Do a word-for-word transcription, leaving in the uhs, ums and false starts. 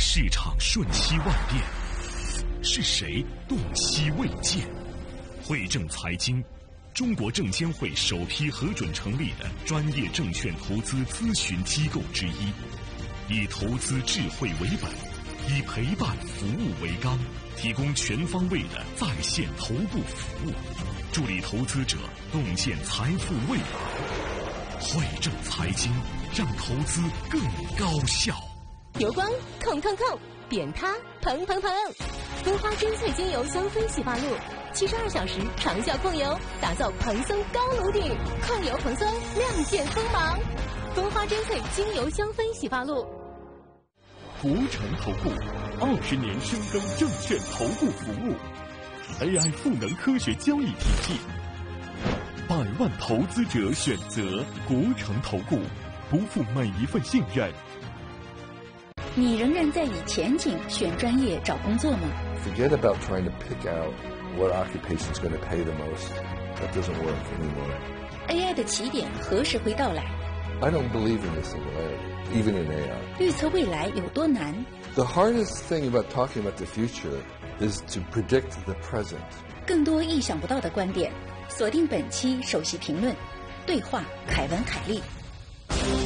市场瞬息万变，是谁洞悉未见？汇正财经，中国证监会首批核准成立的专业证券投资咨询机构之一，以投资智慧为本，以陪伴服务为纲，提供全方位的在线头部服务，助力投资者洞见财富未来。汇正财经，让投资更高效。 油光控控控，扁塌蓬蓬蓬，蜂花珍萃精油香氛洗发露，七十二小时长效控油，打造蓬松高颅顶，控油蓬松，亮剑锋芒。蜂花珍萃精油香氛洗发露。 国诚投顾二十年深耕证券投顾服务 ，A I 赋能科学交易体系，百万投资者选择国诚投顾，不负每一份信任。 你仍然在以前景选专业找工作吗 ？Forget about trying to pick out what occupation is going to pay the most. That doesn't work anymore. A I 的起点何时会到来 I don't believe in the singularity, even in A I. 预测未来有多难 The hardest thing about talking about the future is to predict the present. 更多意想不到的观点，锁定本期首席评论，对话凯文凯利。